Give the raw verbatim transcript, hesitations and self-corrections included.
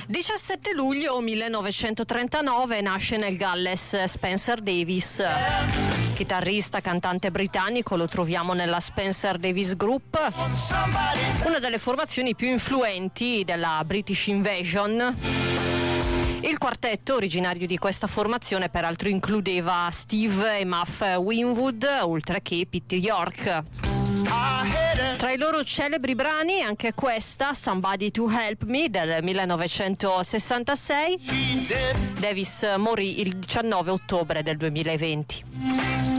diciassette luglio millenovecentotrentanove nasce nel Galles Spencer Davis, chitarrista, cantante britannico. Lo troviamo nella Spencer Davis Group, una delle formazioni più influenti della British Invasion. Il quartetto originario di questa formazione peraltro includeva Steve e Muff Winwood, oltre che Pete York. Tra i loro celebri brani anche questa, Somebody to Help Me, del millenovecentosessantasei. Davis morì il diciannove ottobre del duemilaventi.